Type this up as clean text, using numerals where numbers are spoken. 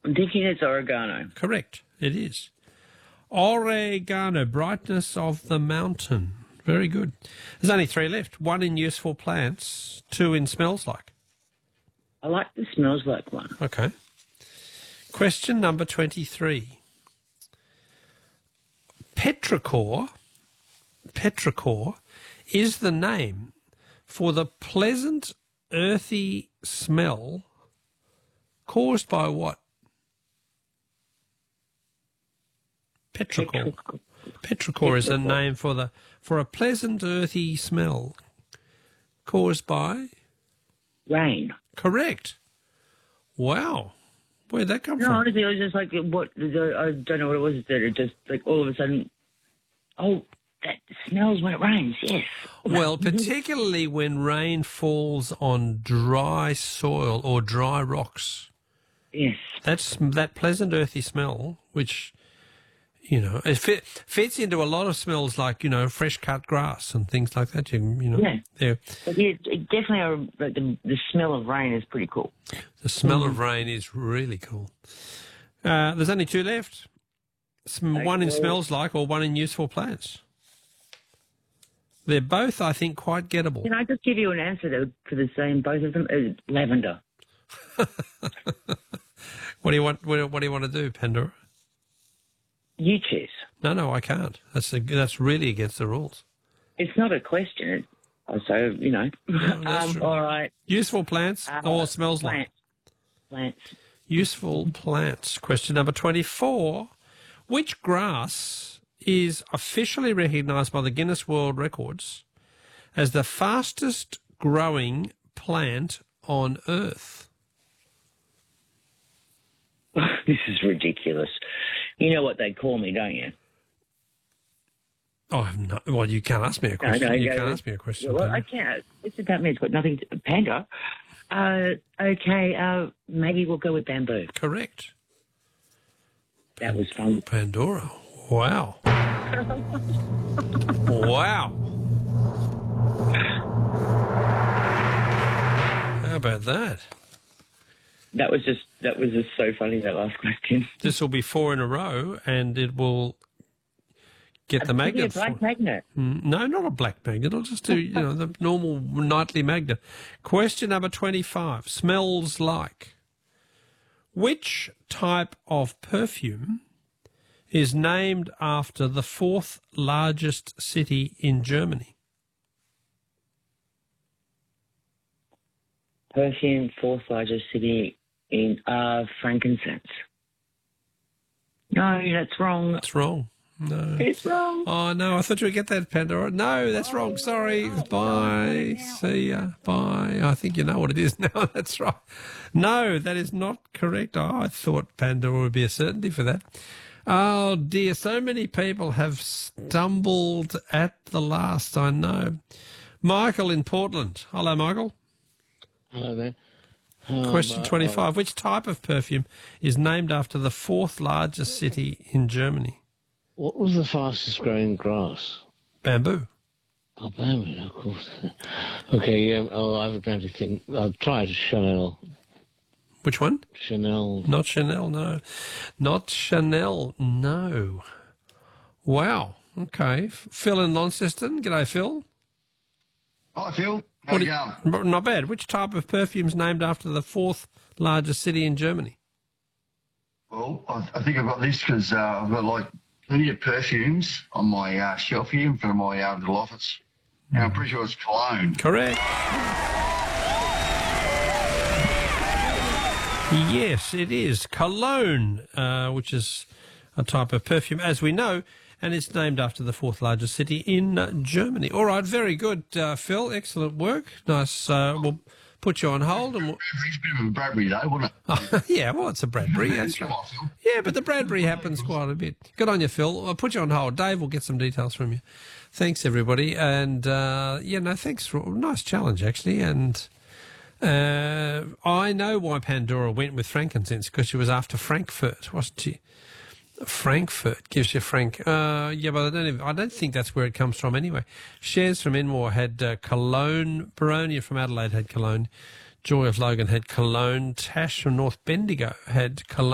I'm thinking it's oregano. Correct. It is. Oregano, brightness of the mountain. Very good. There's only 3 left. 1 in useful plants, 2 in smells like. I like the smells like one. Okay. Question number 23. Petrichor is the name for the pleasant, earthy smell caused by what? Petrichor. Petrichor is a name for a pleasant, earthy smell caused by rain. Correct. Wow. Where'd that come No, from? honestly, I was just like, what? I don't know what it was. That it just like all of a sudden, oh, that smells when it rains. Yes. Well, particularly when rain falls on dry soil or dry rocks. Yes. That's that pleasant, earthy smell, which, you know, it fits into a lot of smells like, you know, fresh cut grass and things like that. You know, yeah. But yeah, definitely, like the smell of rain is pretty cool. The smell of rain is really cool. There's only 2 left. One in smells like or 1 in useful plants. They're both, I think, quite gettable. Can I just give you an answer for the same, both of them? Lavender. What do you want? What do you want to do, Pandora? You choose. No, I can't. That's really against the rules. It's not a question. So, you know. No, all right. Useful plants or smells like? Plants. Useful plants. Question number 24. Which grass is officially recognised by the Guinness World Records as the fastest growing plant on Earth? This is ridiculous. You know what they call me, don't you? Oh, no. Well, you can't ask me a question. No, you can't ask me a question. Well, I can't. It's about me. It's got nothing to... Panda? Okay, maybe we'll go with bamboo. Correct. That was fun. Pandora. Wow. Wow. How about that? That was just so funny, that last question. This will be 4 in a row, and it will get the magnet. A black magnet. No, not a black magnet. I'll just do, the normal nightly magnet. Question number 25. Smells like. Which type of perfume is named after the 4th largest city in Germany? Perfume, 4th largest city in frankincense. No, that's wrong. That's wrong. No. It's wrong. Oh, no, I thought you would get that, Pandora. No, that's wrong. Sorry. Bye. See ya. Bye. I think you know what it is now. That's right. No, that is not correct. Oh, I thought Pandora would be a certainty for that. Oh, dear. So many people have stumbled at the last, I know. Michael in Portland. Hello, Michael. Hello there. Question 25. Which type of perfume is named after the 4th largest city in Germany? What was the fastest growing grass? Bamboo. Oh, bamboo, of course. Okay, yeah, I was going to think. I'll try Chanel. Which one? Chanel. Not Chanel, no. Not Chanel, no. Wow. Okay. Phil in Launceston. G'day, Phil. Hi, Phil. How you going? Not bad. Which type of perfume is named after the 4th largest city in Germany? Well, I think I've got this because I've got plenty of perfumes on my shelf here in front of my little office. And I'm pretty sure it's cologne. Correct. Yes, it is. Cologne, which is a type of perfume, as we know, and it's named after the 4th largest city in Germany. All right, very good, Phil. Excellent work. Nice. We'll put you on hold. And Bradbury's a bit of a Bradbury, though, wouldn't it? yeah, well, it's a Bradbury. That's right. Yeah, but the Bradbury happens quite a bit. Good on you, Phil. I'll put you on hold. Dave will get some details from you. Thanks, everybody. And, thanks for a nice challenge, actually. And I know why Pandora went with frankincense, because she was after Frankfurt, wasn't she? Frankfurt gives you but I don't think that's where it comes from anyway. Shares from Enmore had Cologne. Baronia from Adelaide had Cologne. Joy of Logan had Cologne. Tash from North Bendigo had Cologne.